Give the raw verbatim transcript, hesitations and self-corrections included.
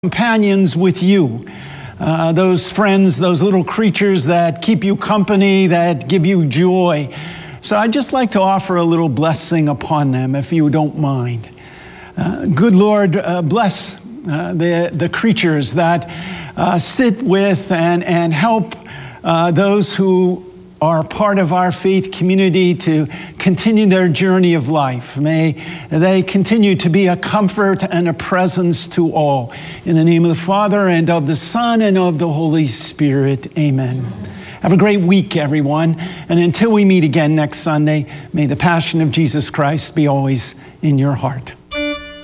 companions with you, uh, those friends, those little creatures that keep you company, that give you joy. So I'd just like to offer a little blessing upon them, if you don't mind. Uh, good Lord, uh, bless uh, the, the creatures that uh, sit with and, and help uh, those who are part of our faith community to continue their journey of life. May they continue to be a comfort and a presence to all. In the name of the Father, and of the Son, and of the Holy Spirit, amen. Have a great week, everyone. And until we meet again next Sunday, may the passion of Jesus Christ be always in your heart.